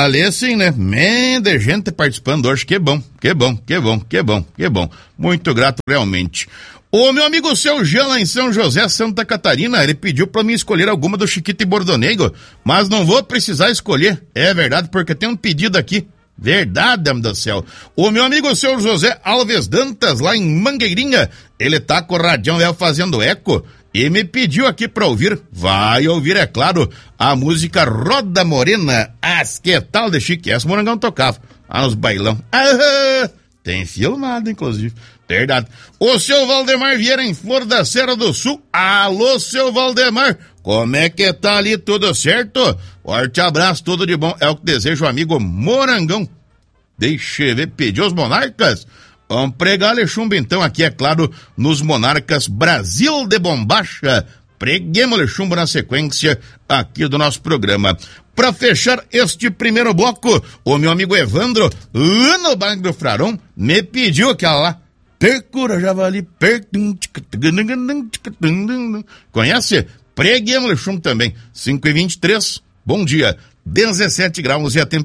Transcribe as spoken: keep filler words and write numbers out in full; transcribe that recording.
Ali sim, né? Mende gente participando hoje, que bom, que bom, que bom, que bom, que bom. Muito grato realmente. O meu amigo seu Jean lá em São José, Santa Catarina, ele pediu pra mim escolher alguma do Chiquito e Bordonego, mas não vou precisar escolher. É verdade, porque tem um pedido aqui. Verdade, amigo do céu. O meu amigo seu José Alves Dantas, lá em Mangueirinha, ele tá com o radião velho fazendo eco e me pediu aqui pra ouvir, vai ouvir, é claro, a música Roda Morena. As que tal de chique, essa Morangão tocava, ah, nos bailão. Ah, tem filmado, inclusive. Verdade. O seu Valdemar Vieira em Flor da Serra do Sul. Alô, seu Valdemar. Como é que tá ali? Tudo certo? Forte abraço, tudo de bom. É o que deseja o amigo Morangão. Deixa eu ver, pediu os Monarcas? Vamos pregar-lhe chumbo então aqui, é claro, nos Monarcas Brasil de Bombacha. Preguemos-lhe chumbo na sequência aqui do nosso programa. Para fechar este primeiro bloco, o meu amigo Evandro, lá no Bairro do Frarão, me pediu aquela lá. Percura javali, per... Conhece? Preguemos-lhe chumbo também. cinco e vinte e três, bom dia. dezessete graus e a temperatura